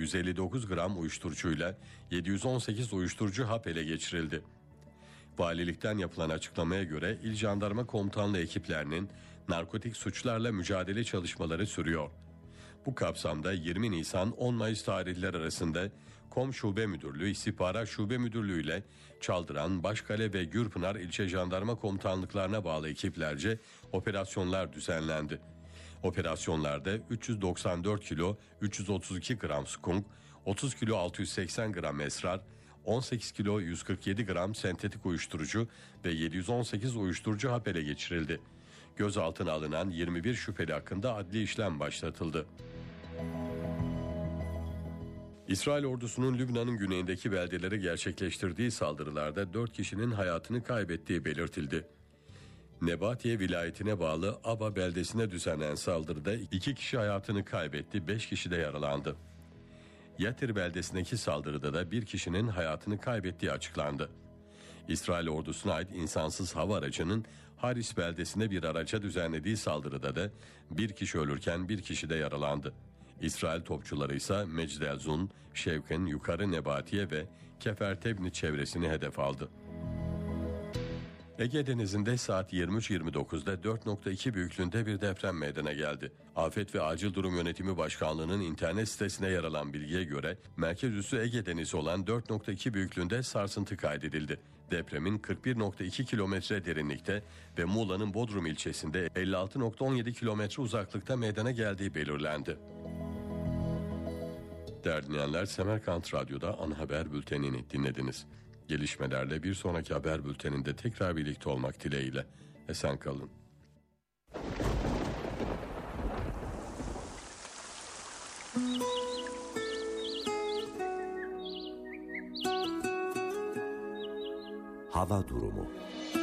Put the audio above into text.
159 gram uyuşturucuyla 718 uyuşturucu hap ele geçirildi. Valilikten yapılan açıklamaya göre İl Jandarma Komutanlığı ekiplerinin narkotik suçlarla mücadele çalışmaları sürüyor. Bu kapsamda 20 Nisan 10 Mayıs tarihleri arasında KOM Şube Müdürlüğü, İstihbarat Şube Müdürlüğü ile Çaldıran, Başkale ve Gürpınar ilçe jandarma komutanlıklarına bağlı ekiplerce operasyonlar düzenlendi. Operasyonlarda 394 kilo 332 gram skunk, 30 kilo 680 gram esrar, 18 kilo 147 gram sentetik uyuşturucu ve 718 uyuşturucu hap ele geçirildi. Gözaltına alınan 21 şüpheli hakkında adli işlem başlatıldı. İsrail ordusunun Lübnan'ın güneyindeki beldelere gerçekleştirdiği saldırılarda 4 kişinin hayatını kaybettiği belirtildi. Nebatiye vilayetine bağlı Aba beldesine düzenlenen saldırıda 2 kişi hayatını kaybetti, 5 kişi de yaralandı. Yatir beldesindeki saldırıda da 1 kişinin hayatını kaybettiği açıklandı. İsrail ordusuna ait insansız hava aracının Haris beldesinde bir araca düzenlediği saldırıda da 1 kişi ölürken 1 kişi de yaralandı. İsrail topçuları ise Mecdelzun, Şevkin, Yukarı Nebatiye ve Kefertebni çevresini hedef aldı. Ege Denizi'nde saat 23.29'da 4.2 büyüklüğünde bir deprem meydana geldi. Afet ve Acil Durum Yönetimi Başkanlığı'nın internet sitesine yer alan bilgiye göre merkez üssü Ege Denizi olan 4.2 büyüklüğünde sarsıntı kaydedildi. Depremin 41.2 kilometre derinlikte ve Muğla'nın Bodrum ilçesinde 56.17 kilometre uzaklıkta meydana geldiği belirlendi. Değerli dinleyenler, Semerkant Radyo'da ana haber bültenini dinlediniz. Gelişmelerle bir sonraki haber bülteninde tekrar birlikte olmak dileğiyle. Esen kalın. Hava durumu.